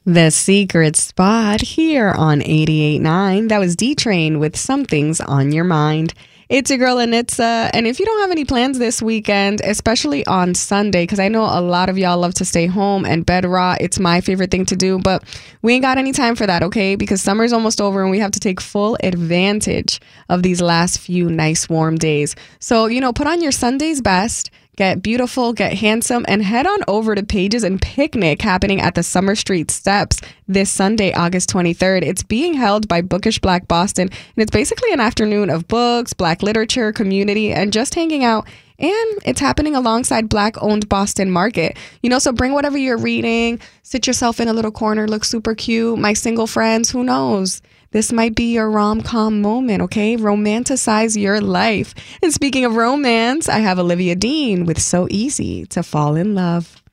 The Secret Spot here on 88.9. That was D-Train with Some Things on Your Mind. It's your girl Anitza, and if you don't have any plans this weekend, especially on Sunday, because I know a lot of y'all love to stay home and bed rot, it's my favorite thing to do, but we ain't got any time for that, okay? Because summer's almost over and we have to take full advantage of these last few nice warm days. So, put on your Sunday's best. Get beautiful, get handsome, and head on over to Pages and Picnic happening at the Summer Street Steps this Sunday, August 23rd. It's being held by Bookish Black Boston, and it's basically an afternoon of books, Black literature, community, and just hanging out. And it's happening alongside Black-owned Boston Market. So bring whatever you're reading, sit yourself in a little corner, look super cute. My single friends, who knows? This might be your rom-com moment, okay? Romanticize your life. And speaking of romance, I have Olivia Dean with So Easy to Fall in Love.